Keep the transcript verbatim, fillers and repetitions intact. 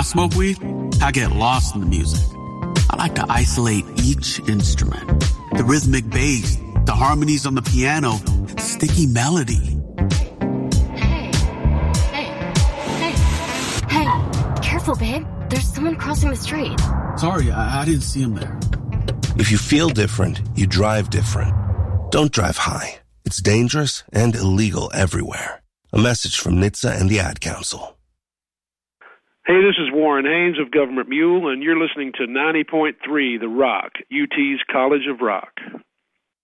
I smoke weed, I get lost in the music. I like to isolate each instrument. The rhythmic bass, the harmonies on the piano, the sticky melody. Hey, hey, hey, hey, careful, babe. There's someone crossing the street. Sorry, I, I didn't see him there. If you feel different, you drive different. Don't drive high. It's dangerous and illegal everywhere. A message from N H T S A and the Ad Council. Hey, this is Warren Haynes of Government Mule, and you're listening to ninety point three The Rock, U T's College of Rock.